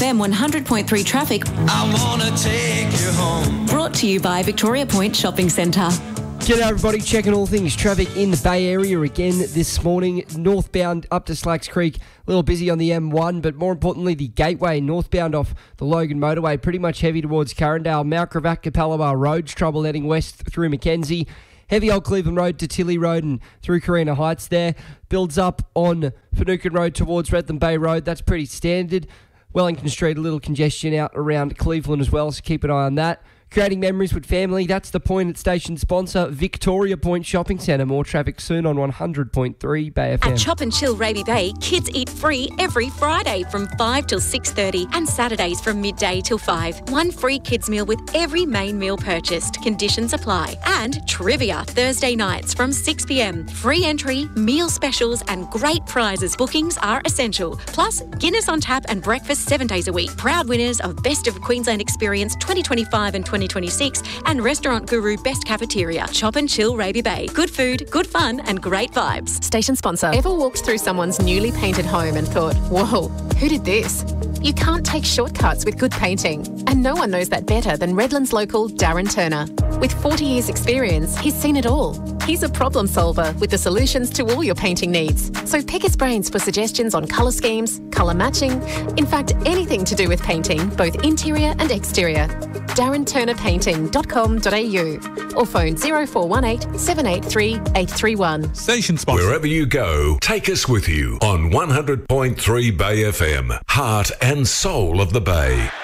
FM 100.3 traffic. I want to take you home. Brought to you by Victoria Point Shopping Centre. G'day everybody, checking all things traffic in the Bay Area again this morning. Northbound up to Slacks Creek, a little busy on the M1, but more importantly the Gateway northbound off the Logan Motorway, pretty much heavy towards Carindale. Mount Gravatt, Capalaba Roads, trouble heading west through Mackenzie. Heavy Old Cleveland Road to Tilly Road and through Carina Heights there. Builds up on Finucane Road towards Redland Bay Road, that's pretty standard. Wellington Street, a little congestion out around Cleveland as well, so keep an eye on that. Creating memories with family, that's the point at station sponsor, Victoria Point Shopping Centre. More traffic soon on 100.3 Bay FM. At Chop and Chill Raby Bay, kids eat free every Friday from 5 till 6:30 and Saturdays from midday till 5. One free kids meal with every main meal purchased. Conditions apply. And trivia Thursday nights from 6 p.m. Free entry, meal specials and great prizes. Bookings are essential. Plus, Guinness on tap and breakfast 7 days a week. Proud winners of Best of Queensland Experience 2025 and 2026 and Restaurant Guru Best Cafeteria. Chop and Chill Raby Bay. Good food, good fun and great vibes. Station sponsor. Ever walked through someone's newly painted home and thought, whoa, who did this? You can't take shortcuts with good painting. And no one knows that better than Redlands local Darren Turner. With 40 years experience, he's seen it all. He's a problem solver with the solutions to all your painting needs. So pick his brains for suggestions on colour schemes, colour matching, in fact, anything to do with painting, both interior and exterior. DarrenTurnerPainting.com.au or phone 0418 783 831. Station sponsor. Wherever you go, take us with you on 100.3 Bay FM, heart and soul of the Bay.